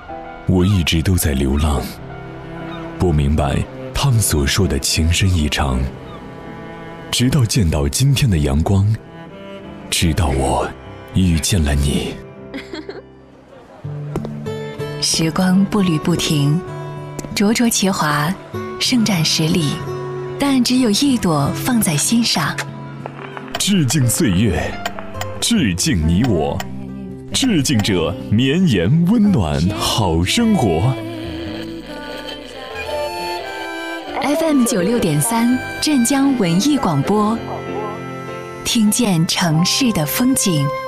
我一直都在流浪，不明白他们所说的情深意长，直到见到今天的阳光，直到我遇见了你。 时光步履不停，灼灼其华，盛展10里，但只有一朵放在心上。 致敬岁月，致敬你我，致敬这绵延温暖好生活。 FM 96.3镇江文艺广播，听见城市的风景。